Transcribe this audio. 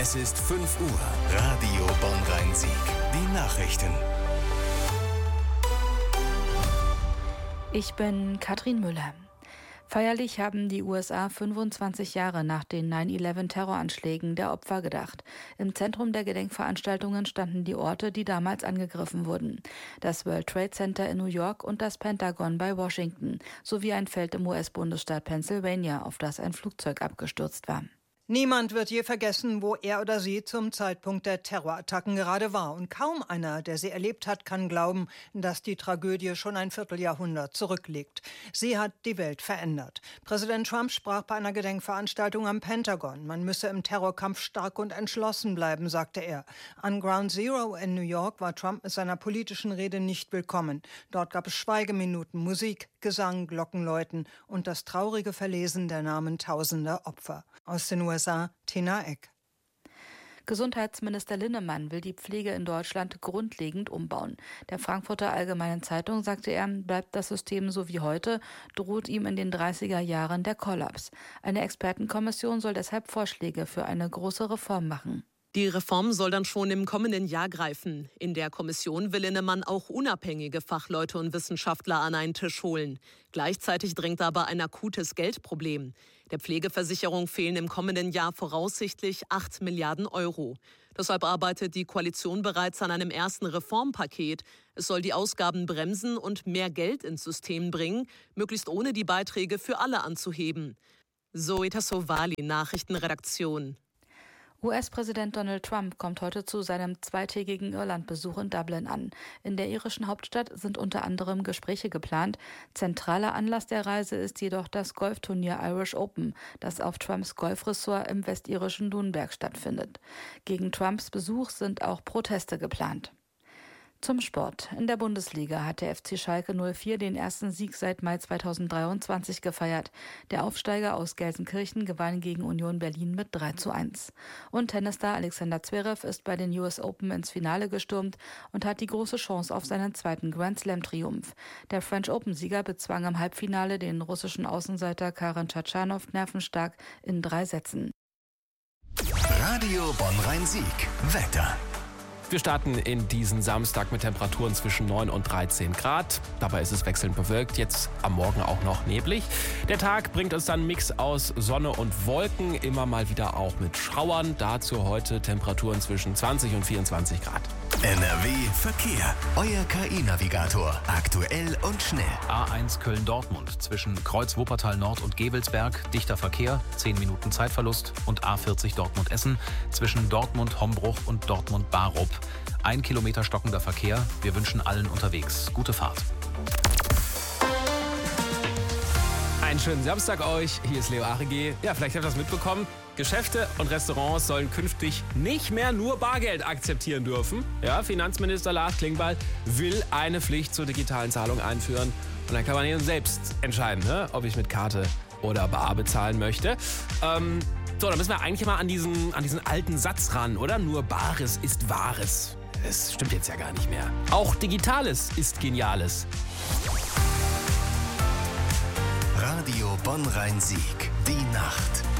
Es ist 5 Uhr. Radio Bonn-Rhein-Sieg. Die Nachrichten. Ich bin Katrin Müller. Feierlich haben die USA 25 Jahre nach den 9/11-Terroranschlägen der Opfer gedacht. Im Zentrum der Gedenkveranstaltungen standen die Orte, die damals angegriffen wurden. Das World Trade Center in New York und das Pentagon bei Washington, sowie ein Feld im US-Bundesstaat Pennsylvania, auf das ein Flugzeug abgestürzt war. Niemand wird je vergessen, wo er oder sie zum Zeitpunkt der Terrorattacken gerade war. Und kaum einer, der sie erlebt hat, kann glauben, dass die Tragödie schon ein Vierteljahrhundert zurückliegt. Sie hat die Welt verändert. Präsident Trump sprach bei einer Gedenkveranstaltung am Pentagon. Man müsse im Terrorkampf stark und entschlossen bleiben, sagte er. An Ground Zero in New York war Trump mit seiner politischen Rede nicht willkommen. Dort gab es Schweigeminuten, Musik, Gesang, Glockenläuten und das traurige Verlesen der Namen tausender Opfer. Aus den USA, Tina Eck. Gesundheitsminister Linnemann will die Pflege in Deutschland grundlegend umbauen. Der Frankfurter Allgemeinen Zeitung sagte er, bleibt das System so wie heute, droht ihm in den 30er Jahren der Kollaps. Eine Expertenkommission soll deshalb Vorschläge für eine große Reform machen. Die Reform soll dann schon im kommenden Jahr greifen. In der Kommission will Linnemann auch unabhängige Fachleute und Wissenschaftler an einen Tisch holen. Gleichzeitig drängt aber ein akutes Geldproblem. Der Pflegeversicherung fehlen im kommenden Jahr voraussichtlich 8 Milliarden Euro. Deshalb arbeitet die Koalition bereits an einem ersten Reformpaket. Es soll die Ausgaben bremsen und mehr Geld ins System bringen, möglichst ohne die Beiträge für alle anzuheben. Zoe Tassovali, Nachrichtenredaktion. US-Präsident Donald Trump kommt heute zu seinem zweitägigen Irlandbesuch in Dublin an. In der irischen Hauptstadt sind unter anderem Gespräche geplant. Zentraler Anlass der Reise ist jedoch das Golfturnier Irish Open, das auf Trumps Golfressort im westirischen Doonberg stattfindet. Gegen Trumps Besuch sind auch Proteste geplant. Zum Sport. In der Bundesliga hat der FC Schalke 04 den ersten Sieg seit Mai 2023 gefeiert. Der Aufsteiger aus Gelsenkirchen gewann gegen Union Berlin mit 3:1. Und Tennisstar Alexander Zverev ist bei den US Open ins Finale gestürmt und hat die große Chance auf seinen zweiten Grand-Slam-Triumph. Der French Open-Sieger bezwang im Halbfinale den russischen Außenseiter Karen Tschatschanow nervenstark in 3 Sätzen. Radio Bonn-Rhein-Sieg. Wetter. Wir starten in diesen Samstag mit Temperaturen zwischen 9 und 13 Grad. Dabei ist es wechselnd bewölkt, jetzt am Morgen auch noch neblig. Der Tag bringt uns dann einen Mix aus Sonne und Wolken, immer mal wieder auch mit Schauern. Dazu heute Temperaturen zwischen 20 und 24 Grad. NRW Verkehr. Euer KI-Navigator. Aktuell und schnell. A1 Köln-Dortmund zwischen Kreuz-Wuppertal-Nord und Gevelsberg. Dichter Verkehr, 10 Minuten Zeitverlust. Und A40 Dortmund-Essen zwischen Dortmund-Hombruch und Dortmund-Barup. 1 Kilometer stockender Verkehr. Wir wünschen allen unterwegs gute Fahrt. Einen schönen Samstag euch. Hier ist Leo Arigi. Ja, vielleicht habt ihr das mitbekommen. Geschäfte und Restaurants sollen künftig nicht mehr nur Bargeld akzeptieren dürfen. Ja, Finanzminister Lars Klingbeil will eine Pflicht zur digitalen Zahlung einführen. Und dann kann man eben selbst entscheiden, ne, ob ich mit Karte oder bar bezahlen möchte. So, da müssen wir eigentlich mal an diesen alten Satz ran, oder? Nur Bares ist Wahres. Das stimmt jetzt ja gar nicht mehr. Auch Digitales ist Geniales. Radio Bonn-Rhein-Sieg. Die Nacht.